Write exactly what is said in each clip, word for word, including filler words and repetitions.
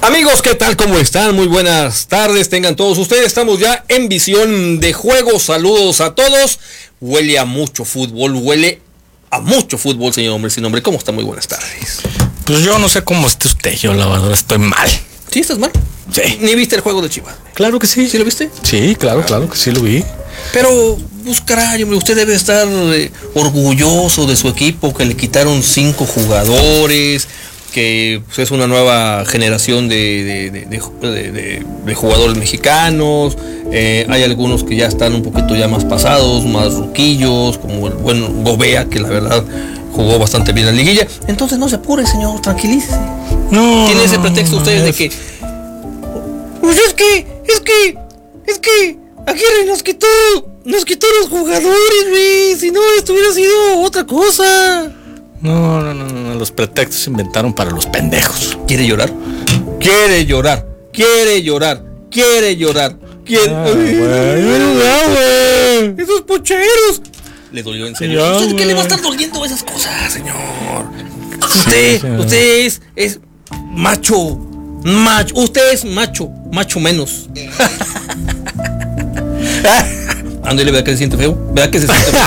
Amigos, ¿qué tal? ¿Cómo están? Muy buenas tardes, tengan todos ustedes. Estamos ya en Visión de Juego. Saludos a todos. Huele a mucho fútbol, huele a mucho fútbol, señor hombre sin nombre. ¿Cómo está? Muy buenas tardes. Pues yo no sé cómo esté usted, yo la verdad estoy mal. ¿Sí estás mal? Sí. ¿Ni viste el juego de Chivas? Claro que sí. ¿Sí lo viste? Sí, claro, ah. claro que sí lo vi. Pero, pues caray, hombre, usted debe estar eh, orgulloso de su equipo, que le quitaron cinco jugadores, que pues, es una nueva generación de, de, de, de, de, de jugadores mexicanos. Eh, hay algunos que ya están un poquito ya más pasados, más ruquillos, como el buen Gobea, que la verdad jugó bastante bien la liguilla. Entonces no se apure, señor, tranquilícese. No. Tiene ese pretexto ustedes de que, pues es que, es que, es que Aguirre nos quitó, nos quitó los jugadores, güey. Si no, esto hubiera sido otra cosa. No, no, no, no, los pretextos se inventaron para los pendejos. ¿Quiere llorar? Quiere llorar, quiere llorar, quiere llorar, quiere... Ah, güey, güey. Esos pocheros. ¿Le dolió en serio? Ya, ¿Usted qué le va a estar doliendo esas cosas, señor? Usted, sí, usted es, es macho, macho, usted es macho, macho menos. Ándale, ¿verdad que se siente feo? ¿Verdad que se siente feo?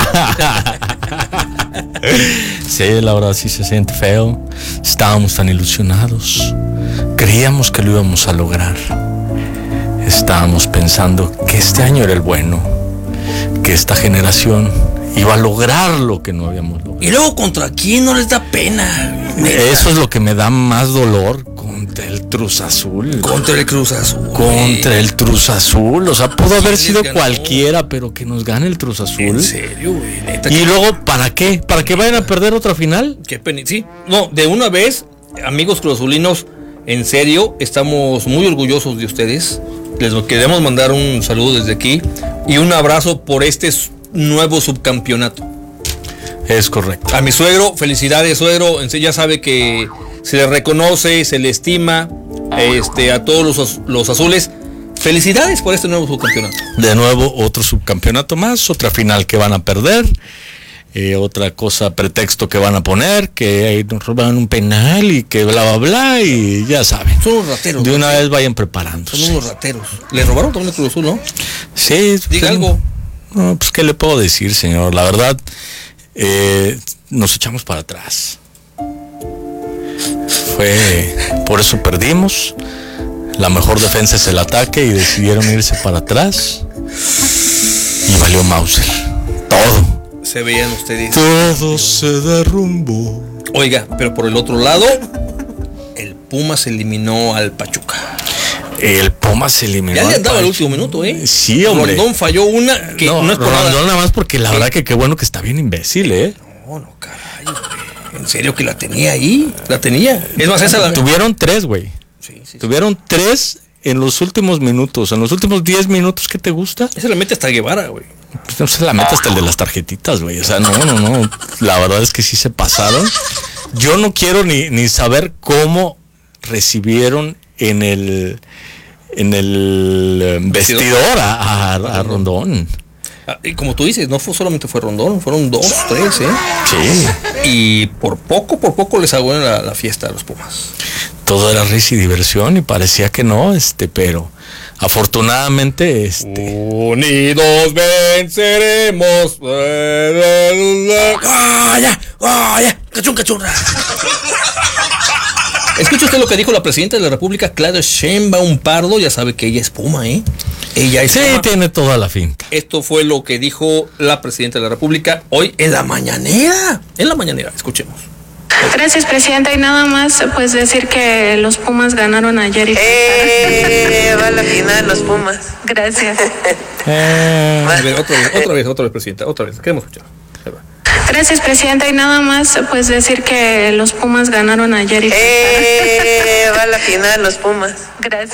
Sí, la verdad sí se siente feo. Estábamos tan ilusionados. Creíamos que lo íbamos a lograr. Estábamos pensando que este año era el bueno, que esta generación iba a lograr lo que no habíamos logrado. Y luego, ¿contra quién no les da pena? Eso es lo que me da más dolor. Contra el Cruz Azul. Contra el Cruz Azul. Contra el Cruz Azul. O sea, pudo haber sido cualquiera, pero que nos gane el Cruz Azul. ¿En serio, güey? Neta. Y luego, ¿para qué? ¿Para que vayan a perder otra final? Qué pena. Sí. No, de una vez, amigos cruzazulinos, en serio, estamos muy orgullosos de ustedes. Les queremos mandar un saludo desde aquí y un abrazo por este nuevo subcampeonato. Es correcto. A mi suegro, felicidades, suegro. En sí, ya sabe que se le reconoce, se le estima, este, a todos los, los azules. Felicidades por este nuevo subcampeonato. De nuevo, otro subcampeonato más, otra final que van a perder, eh, otra cosa, pretexto que van a poner, que nos roban un penal y que bla, bla, bla, y ya saben. Son unos rateros. De una ¿no? vez vayan preparándose. Son unos rateros. Le robaron también el Cruz Azul, ¿no? Sí. Diga pues, algo. No, pues, ¿qué le puedo decir, señor? La verdad, eh, nos echamos para atrás. Fue, por eso perdimos. La mejor defensa es el ataque y decidieron irse para atrás. Y valió Mauser. Todo. Se veían ustedes. Todo se derrumbó. Oiga, pero por el otro lado, el Pumas eliminó al Pachuca. El Pumas se eliminó. Ya le han dado al último minuto, ¿eh? Sí, hombre. Rondón falló una que no, no es por Rondón nada. nada más porque la ¿Sí? verdad que qué bueno que está bien imbécil, ¿eh? No, no, caray, güey. En serio que la tenía ahí. La tenía. Es más, esa la... Tuvieron tres, güey. Sí, sí, Tuvieron sí. tres en los últimos minutos. En los últimos diez minutos, ¿qué te gusta? Esa la mete hasta Guevara, güey. Pues no se la mete hasta el de las tarjetitas, güey. O sea, no, no, no. La verdad es que sí se pasaron. Yo no quiero ni, ni saber cómo recibieron en el en el vestidor a, a, a Rondón. Y como tú dices, no fue solamente fue Rondón, fueron dos, tres, ¿eh? Sí. Y por poco, por poco les aguaron la, la fiesta a los Pumas. Todo era risa y diversión y parecía que no, este, pero afortunadamente, este... Unidos venceremos. ¡Vaya! ¡Vaya! ¡Cachún, cachún! Escucha usted lo que dijo la presidenta de la República, Claudia Sheinbaum Pardo. Ya sabe que ella es Puma, ¿eh? Ella es Sí, Puma. tiene toda la finta. Esto fue lo que dijo la presidenta de la República hoy en la mañanera. En la mañanera, escuchemos. Gracias, presidenta. Y nada más, pues decir que los Pumas ganaron ayer. Y ¡Eh! Va a la final los Pumas. Gracias. Eh... A ver, otra vez, otra vez, otra vez, presidenta, otra vez. Queremos escuchar. Gracias, presidenta. Y nada más, pues decir que los Pumas ganaron ayer. Y ¡Eh! Va a la final los Pumas. Gracias.